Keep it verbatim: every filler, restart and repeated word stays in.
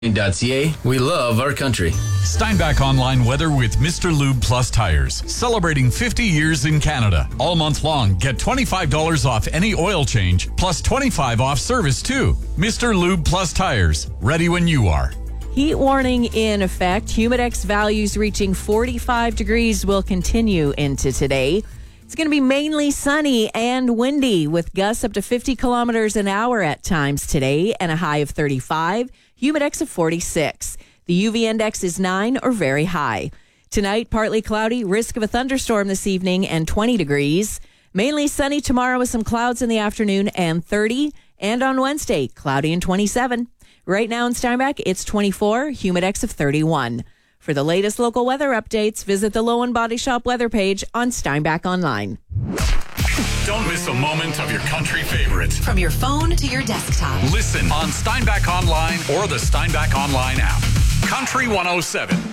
.ca. We love our country. Steinbach Online weather with Mister Lube Plus tires. Celebrating fifty years in Canada. All month long, get twenty-five dollars off any oil change, plus twenty-five dollars off service too. Mister Lube Plus tires. Ready when you are. Heat warning in effect. Humidex values reaching forty-five degrees will continue into today. It's going to be mainly sunny and windy with gusts up to fifty kilometers an hour at times today and a high of thirty-five. Humidex of forty-six. The U V index is nine or very high. Tonight, partly cloudy, risk of a thunderstorm this evening and twenty degrees. Mainly sunny tomorrow with some clouds in the afternoon and thirty. And on Wednesday, cloudy and twenty-seven. Right now in Steinbach, it's twenty-four, Humidex of thirty-one. For the latest local weather updates, visit the Lowen Body Shop weather page on Steinbach Online. Don't miss a moment of your country favorites. From your phone to your desktop. Listen on Steinbach Online or the Steinbach Online app. Country one oh seven.